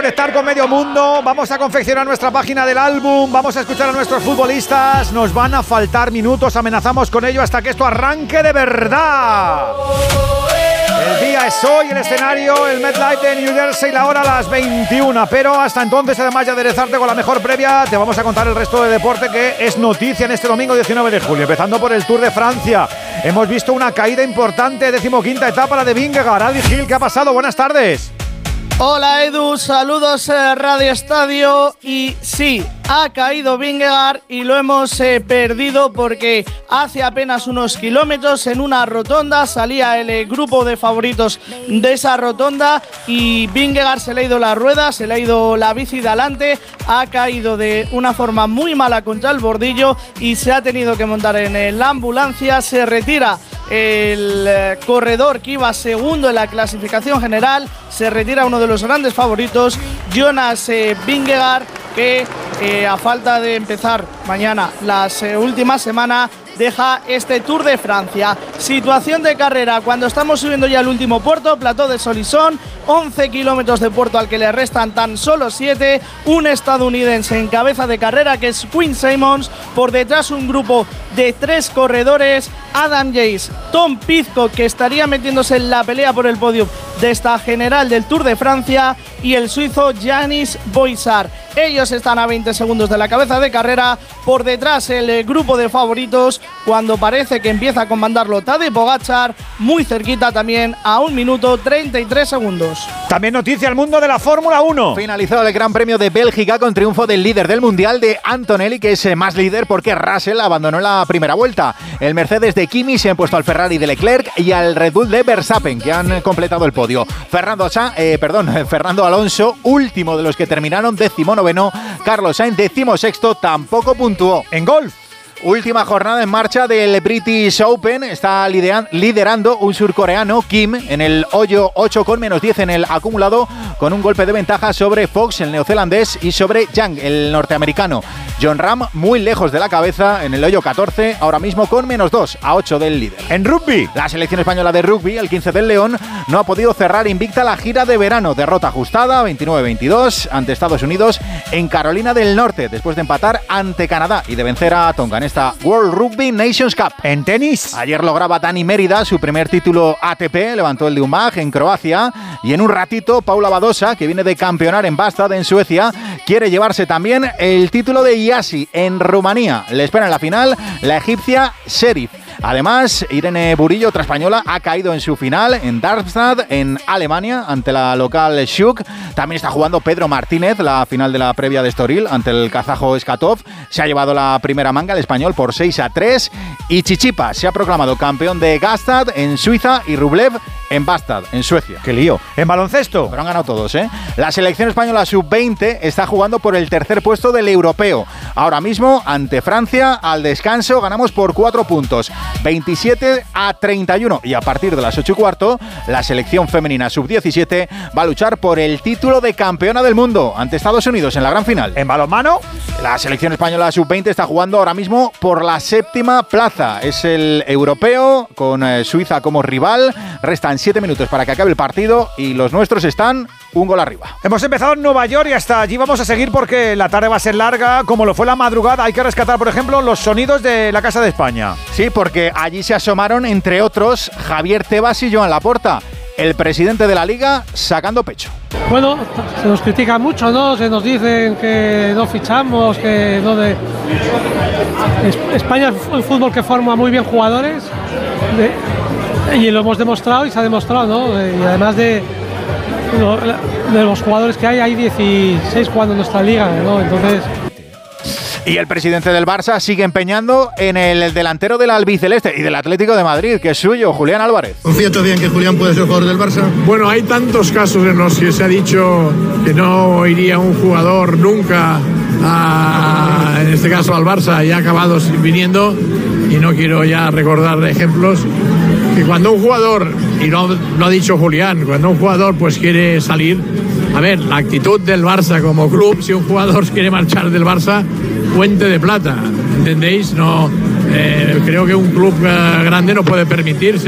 conectar con medio mundo, vamos a confeccionar nuestra página del álbum, vamos a escuchar a nuestros futbolistas, nos van a faltar minutos, amenazamos con ello hasta que esto arranque de verdad. El día es hoy, el escenario, el MetLife de New Jersey, la hora a las 21, pero hasta entonces, además de aderezarte con la mejor previa, te vamos a contar el resto de deporte que es noticia en este domingo 19 de julio, empezando por el Tour de Francia. Hemos visto una caída importante, 15ª etapa, la de Vingegaard. Adi Gil, ¿qué ha pasado? Buenas tardes. Hola Edu, saludos Radio Estadio. Y sí, ha caído Vingegaard y lo hemos perdido porque hace apenas unos kilómetros en una rotonda salía el grupo de favoritos de esa rotonda y Vingegaard se le ha ido la rueda, se le ha ido la bici de adelante, ha caído de una forma muy mala contra el bordillo y se ha tenido que montar en la ambulancia. Se retira el corredor que iba segundo en la clasificación general, se retira uno de los grandes favoritos, Jonas Vingegaard, que a falta de empezar mañana las últimas semanas deja este Tour de Francia. Situación de carrera cuando estamos subiendo ya al último puerto, Plató de Solisson, 11 kilómetros de puerto al que le restan tan solo 7, un estadounidense en cabeza de carrera que es Quinn Simmons, por detrás un grupo de 3 corredores, Adam Yates, Tom Pidcock, que estaría metiéndose en la pelea por el podio de esta general del Tour de Francia, y el suizo Janis Boisard. Ellos están a 20 segundos de la cabeza de carrera, por detrás el grupo de favoritos, cuando parece que empieza a comandarlo Tadej Pogačar, muy cerquita también a 1 minuto 33 segundos. También noticia al mundo de la Fórmula 1. Finalizado el Gran Premio de Bélgica con triunfo del líder del Mundial, de Antonelli, que es más líder porque Russell abandonó la primera vuelta. El Mercedes de Kimi se ha impuesto al Ferrari de Leclerc y al Red Bull de Verstappen, que han completado el podio. Fernando Alonso, último de los que terminaron 19º. Carlos Sainz, 16º, tampoco puntuó. En golf, última jornada en marcha del British Open. Está liderando un surcoreano, Kim, en el hoyo 8 con -10 en el acumulado, con un golpe de ventaja sobre Fox, el neozelandés, y sobre Yang, el norteamericano. Jon Rahm muy lejos de la cabeza en el hoyo 14, ahora mismo con -2 a 8 del líder. En rugby, la selección española de rugby, el 15 del León, no ha podido cerrar invicta la gira de verano. Derrota ajustada, 29-22, ante Estados Unidos en Carolina del Norte, después de empatar ante Canadá y de vencer a Tonga en esta World Rugby Nations Cup. En tenis, ayer lograba Dani Mérida su primer título ATP, levantó el de Umag en Croacia, y en un ratito Paula Badosa, que viene de campeonar en Bastad en Suecia, quiere llevarse también el título de IASI en Rumanía. Le espera en la final la egipcia Sheriff. Además, Irene Burillo, otra española, ha caído en su final en Darmstadt, en Alemania, ante la local Shuk. También está jugando Pedro Martínez, la final de la previa de Estoril, ante el kazajo Skatov. Se ha llevado la primera manga el español por 6-3. Y Chichipa se ha proclamado campeón de Gastad en Suiza y Rublev en Bastad, en Suecia. ¡Qué lío! En baloncesto, pero han ganado todos, ¿eh? La selección española sub-20 está jugando por el tercer puesto del europeo. Ahora mismo, ante Francia, al descanso, ganamos por 4 puntos. 27-31. Y a partir de las 8:15, la selección femenina sub-17 va a luchar por el título de campeona del mundo ante Estados Unidos en la gran final. En balonmano, la selección española sub-20 está jugando ahora mismo por la 7ª plaza. Es el europeo, con Suiza como rival. Restan 7 minutos para que acabe el partido y los nuestros están un gol arriba. Hemos empezado en Nueva York y hasta allí vamos a seguir porque la tarde va a ser larga, como lo fue la madrugada. Hay que rescatar, por ejemplo, los sonidos de la Casa de España. Sí, porque allí se asomaron, entre otros, Javier Tebas y Joan Laporta, el presidente de la Liga, sacando pecho. Bueno, se nos critica mucho, ¿no? Se nos dicen que no fichamos, que no de... España es un fútbol que forma muy bien jugadores y lo hemos demostrado y se ha demostrado, ¿no? Y además de los jugadores que hay 16 jugando en nuestra liga, ¿no? Entonces... Y el presidente del Barça sigue empeñando en el delantero del albiceleste y del Atlético de Madrid, que es suyo, Julián Álvarez. ¿Confía todavía en que Julián puede ser jugador del Barça? Bueno, hay tantos casos en los que se ha dicho que no iría un jugador nunca en este caso al Barça, y ha acabado viniendo, y no quiero ya recordar ejemplos, que cuando un jugador, y lo ha dicho Julián, cuando un jugador pues quiere salir, a ver, la actitud del Barça como club, si un jugador quiere marchar del Barça, fuente de plata, ¿entendéis? No, creo que un club grande no puede permitirse